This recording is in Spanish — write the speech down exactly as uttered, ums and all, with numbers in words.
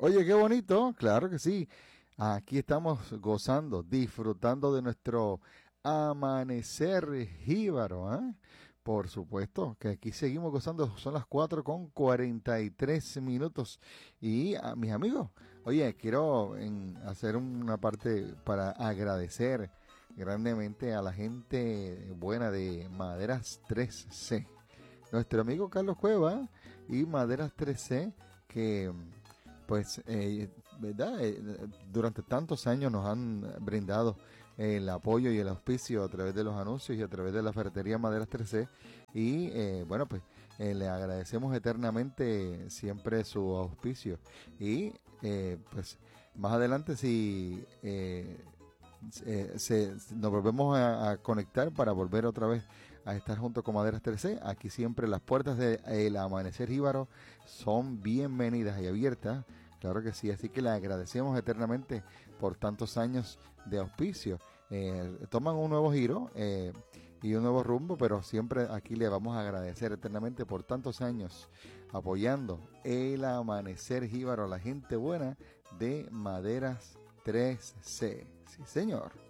Oye, qué bonito, claro que sí. Aquí estamos gozando, disfrutando de nuestro amanecer jíbaro, ¿eh? Por supuesto que aquí seguimos gozando, son las cuatro con cuarenta y tres minutos. Y a mis amigos, oye, quiero en, hacer una parte para agradecer grandemente a la gente buena de Maderas tres C. Nuestro amigo Carlos Cueva y Maderas tres C, que pues, eh, ¿verdad? Eh, durante tantos años nos han brindado el apoyo y el auspicio a través de los anuncios y a través de la ferretería Maderas tres C. Y eh, bueno, pues eh, le agradecemos eternamente siempre su auspicio. Y eh, pues más adelante si eh, eh, se, nos volvemos a, a conectar para volver otra vez a estar junto con Maderas tres C. Aquí siempre las puertas del Amanecer Jíbaro son bienvenidas y abiertas. Claro que sí, así que le agradecemos eternamente por tantos años de auspicio. Eh, toman un nuevo giro eh, y un nuevo rumbo, pero siempre aquí le vamos a agradecer eternamente por tantos años apoyando el Amanecer Jíbaro, la gente buena de Maderas tres C. Sí, señor.